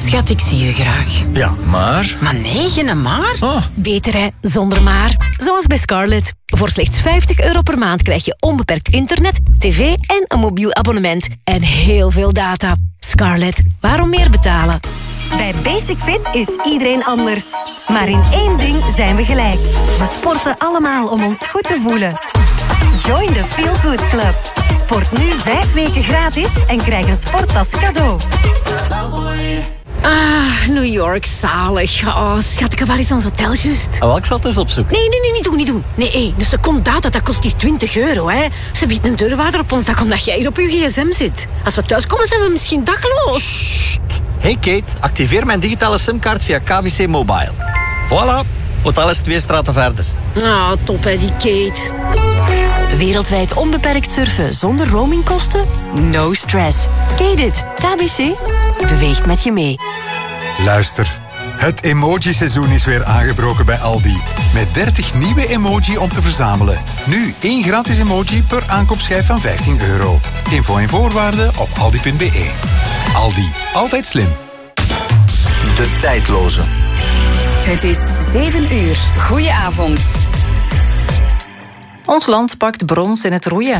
Schat, ik zie je graag. Ja, maar... Maar nee, geen maar. Oh. Beter hè, zonder maar. Zoals bij Scarlett. Voor slechts €50 per maand krijg je onbeperkt internet, tv en een mobiel abonnement. En heel veel data. Scarlett, waarom meer betalen? Bij Basic Fit is iedereen anders. Maar in één ding zijn we gelijk. We sporten allemaal om ons goed te voelen. Join the Feel Good Club. Sport nu 5 weken gratis en krijg een sporttas cadeau. Ah, New York, zalig. Oh, schat, waar is ons hotel juist? Ik zal het eens opzoeken. Nee, niet doen. Nee, een seconde data, dat kost die €20, hè. Ze biedt een deurwaarder op ons dak omdat jij hier op je gsm zit. Als we thuiskomen, zijn we misschien dakloos. Hey Kate, activeer mijn digitale simkaart via KBC Mobile. Voilà, hotel is 2 straten verder. Ah, top hè, die Kate. Wereldwijd onbeperkt surfen zonder roamingkosten? No stress. Kate it. KBC beweegt met je mee. Luister, het emoji-seizoen is weer aangebroken bij Aldi. Met 30 nieuwe emoji om te verzamelen. Nu 1 gratis emoji per aankoopschijf van €15. Info en voorwaarden op aldi.be. Aldi, altijd slim. De tijdloze. Het is 7 uur. Goedenavond. Ons land pakt brons in het roeien.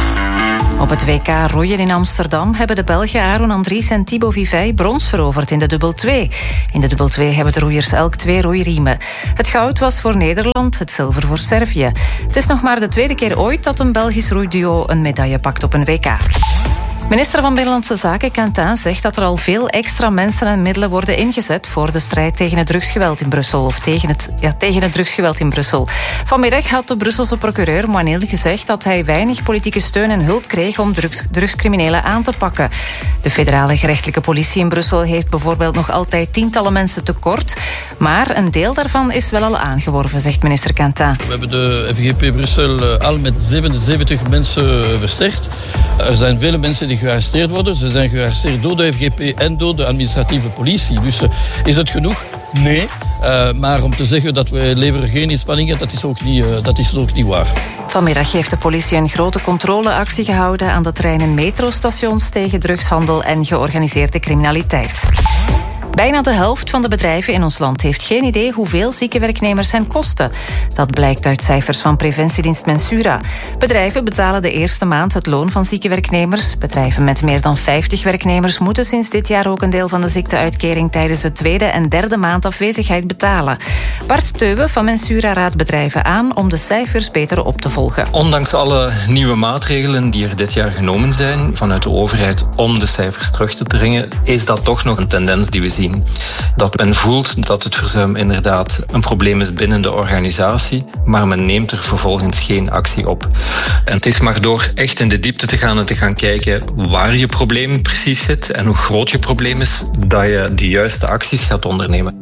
Op het WK roeien in Amsterdam hebben de Belgen Aron Andries en Thibaut Vivey brons veroverd in de dubbel 2. In de dubbel 2 hebben de roeiers elk 2 roeiriemen. Het goud was voor Nederland, het zilver voor Servië. Het is nog maar de tweede keer ooit dat een Belgisch roeiduo een medaille pakt op een WK. Minister van Binnenlandse Zaken Quentin zegt dat er al veel extra mensen en middelen worden ingezet voor de strijd tegen het drugsgeweld in Brussel. Of tegen het drugsgeweld in Brussel. Vanmiddag had de Brusselse procureur Moinil gezegd dat hij weinig politieke steun en hulp kreeg om drugscriminelen aan te pakken. De federale gerechtelijke politie in Brussel heeft bijvoorbeeld nog altijd tientallen mensen tekort. Maar een deel daarvan is wel al aangeworven, zegt minister Quentin. We hebben de FGP Brussel al met 77 mensen versterkt. Er zijn vele mensen die gearresteerd worden. Ze zijn gearresteerd door de FGP en door de administratieve politie. Dus is het genoeg? Nee. Maar om te zeggen dat we leveren geen inspanningen, dat is ook niet waar. Vanmiddag heeft de politie een grote controleactie gehouden aan de trein- en metrostations tegen drugshandel en georganiseerde criminaliteit. Bijna de helft van de bedrijven in ons land heeft geen idee hoeveel zieke werknemers hen kosten. Dat blijkt uit cijfers van preventiedienst Mensura. Bedrijven betalen de eerste maand het loon van zieke werknemers. Bedrijven met meer dan 50 werknemers moeten sinds dit jaar ook een deel van de ziekteuitkering tijdens de tweede en derde maand afwezigheid betalen. Bart Teuwe van Mensura raadt bedrijven aan om de cijfers beter op te volgen. Ondanks alle nieuwe maatregelen die er dit jaar genomen zijn vanuit de overheid om de cijfers terug te dringen, is dat toch nog een tendens die we zien. Dat men voelt dat het verzuim inderdaad een probleem is binnen de organisatie, maar men neemt er vervolgens geen actie op. En het is maar door echt in de diepte te gaan en te gaan kijken waar je probleem precies zit en hoe groot je probleem is, dat je de juiste acties gaat ondernemen.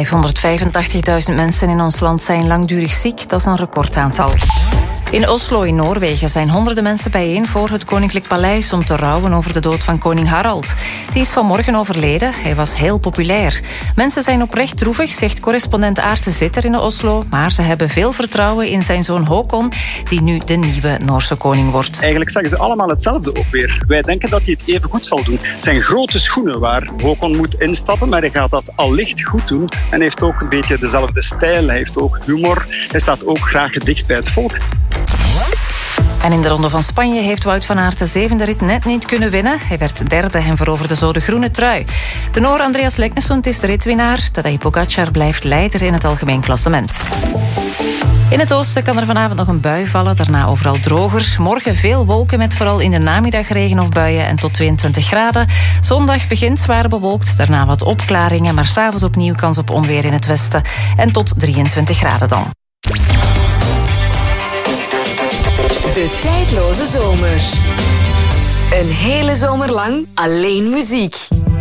585.000 mensen in ons land zijn langdurig ziek. Dat is een recordaantal. In Oslo in Noorwegen zijn honderden mensen bijeen voor het Koninklijk Paleis om te rouwen over de dood van koning Harald. Die is vanmorgen overleden. Hij was heel populair. Mensen zijn oprecht droevig, zegt correspondent Aarte Zitter in Oslo, maar ze hebben veel vertrouwen in zijn zoon Håkon, die nu de nieuwe Noorse koning wordt. Eigenlijk zeggen ze allemaal hetzelfde ook weer. Wij denken dat hij het even goed zal doen. Het zijn grote schoenen waar Håkon moet instappen, maar hij gaat dat allicht goed doen. En hij heeft ook een beetje dezelfde stijl, hij heeft ook humor. Hij staat ook graag dicht bij het volk. En in de Ronde van Spanje heeft Wout van Aert de 7e rit net niet kunnen winnen. Hij werd derde en veroverde zo de groene trui. De Noor Andreas Leknesund is de ritwinnaar. Tadej Pogacar blijft leider in het algemeen klassement. In het oosten kan er vanavond nog een bui vallen, daarna overal droger. Morgen veel wolken met vooral in de namiddag regen of buien en tot 22 graden. Zondag begint zwaar bewolkt, daarna wat opklaringen, maar 's avonds opnieuw kans op onweer in het westen. En tot 23 graden dan. De tijdloze zomer. Een hele zomer lang alleen muziek.